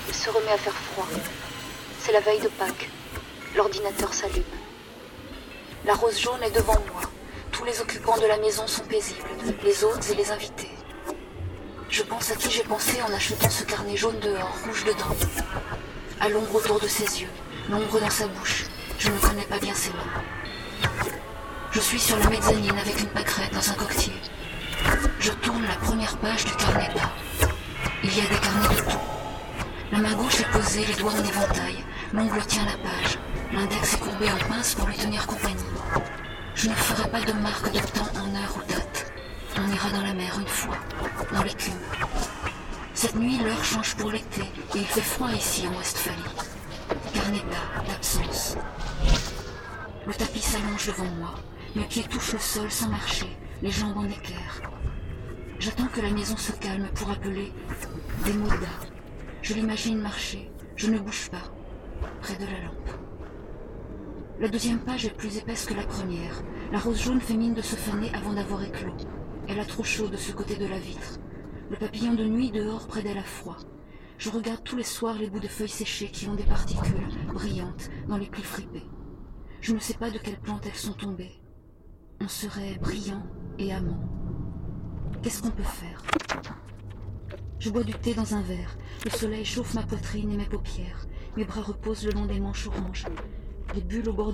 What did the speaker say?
Il se remet à faire froid. C'est la veille de Pâques. L'ordinateur s'allume. La rose jaune est devant moi. Tous les occupants de la maison sont paisibles, les hôtes et les invités. Je pense à qui j'ai pensé en achetant ce carnet jaune dehors, rouge dedans. À l'ombre autour de ses yeux, l'ombre dans sa bouche. Je ne connais pas bien ses mains. Je suis sur la mezzanine avec une pâquerette dans un coquetier. Je tourne la première page du carnet bas. Il y a des carnets de tout. La main gauche est posée, les doigts en éventail. L'ongle tient la page. L'index est courbé en pince pour lui tenir compagnie. Je ne ferai pas de marque de temps en heure ou date. On ira dans la mer une fois, dans l'écume. Cette nuit, l'heure change pour l'été et il fait froid ici en Westphalie. Carnet bas, d'absence. Le tapis s'allonge devant moi. Mes pieds touchent le sol sans marcher, les jambes en équerre. J'attends que la maison se calme pour appeler des mots d'art. Je l'imagine marcher, je ne bouge pas, près de la lampe. La deuxième page est plus épaisse que la première. La rose jaune fait mine de se faner avant d'avoir éclos. Elle a trop chaud de ce côté de la vitre. Le papillon de nuit dehors près d'elle a froid. Je regarde tous les soirs les bouts de feuilles séchées qui ont des particules brillantes dans les plis fripés. Je ne sais pas de quelle plante elles sont tombées. On serait brillant et amant. Qu'est-ce qu'on peut faire? Je bois du thé dans un verre. Le soleil chauffe ma poitrine et mes paupières. Mes bras reposent le long des manches oranges. Les bulles au bord